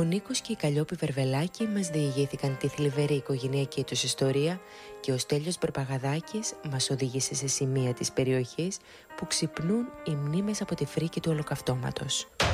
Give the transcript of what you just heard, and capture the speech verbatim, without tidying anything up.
Νίκος και η Καλλιόπη Βερβελάκη μας διηγήθηκαν τη θλιβερή οικογενειακή τους ιστορία και ο Στέλιος Μπερπαγαδάκης μας οδήγησε σε σημεία της περιοχής που ξυπνούν οι μνήμες από τη φρίκη του ολοκαυτώματος.